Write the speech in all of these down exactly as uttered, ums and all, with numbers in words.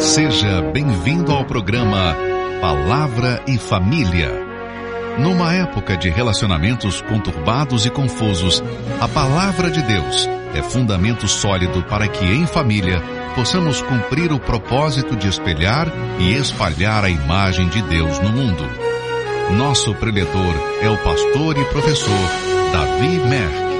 Seja bem-vindo ao programa Palavra e Família. Numa época de relacionamentos conturbados e confusos, a Palavra de Deus é fundamento sólido para que, em família, possamos cumprir o propósito de espelhar e espalhar a imagem de Deus no mundo. Nosso preletor é o pastor e professor Davi Merck.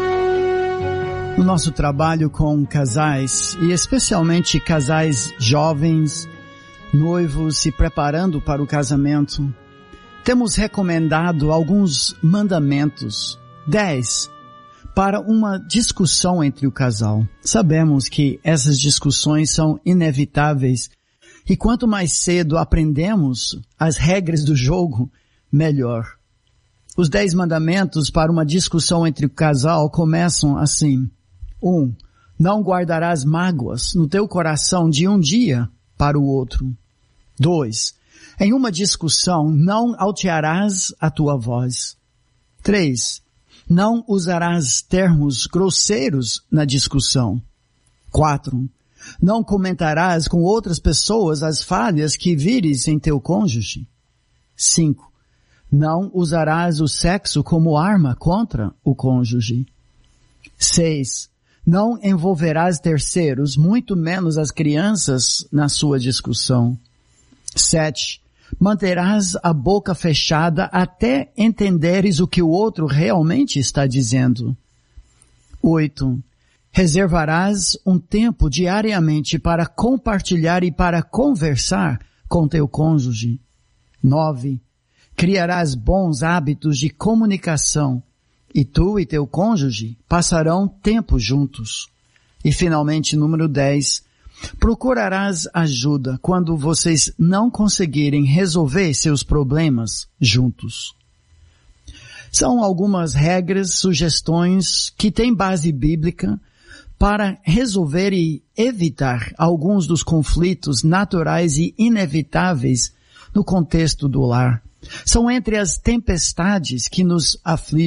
No nosso trabalho com casais, e especialmente casais jovens, noivos se preparando para o casamento, temos recomendado alguns mandamentos, dez, para uma discussão entre o casal. Sabemos que essas discussões são inevitáveis e quanto mais cedo aprendemos as regras do jogo, melhor. Os dez mandamentos para uma discussão entre o casal começam assim. Um, não guardarás mágoas no teu coração de um dia para o outro. Dois, em uma discussão não altearás a tua voz. Três, não usarás termos grosseiros na discussão. Quatro, não comentarás com outras pessoas as falhas que vires em teu cônjuge. Cinco, não usarás o sexo como arma contra o cônjuge. Seis, não envolverás terceiros, muito menos as crianças, na sua discussão. Sete, manterás a boca fechada até entenderes o que o outro realmente está dizendo. Oito, reservarás um tempo diariamente para compartilhar e para conversar com teu cônjuge. Nove, criarás bons hábitos de comunicação e tu e teu cônjuge passarão tempo juntos. E finalmente, número dez, procurarás ajuda quando vocês não conseguirem resolver seus problemas juntos. São algumas regras, sugestões que têm base bíblica para resolver e evitar alguns dos conflitos naturais e inevitáveis no contexto do lar. São entre as tempestades que nos afligem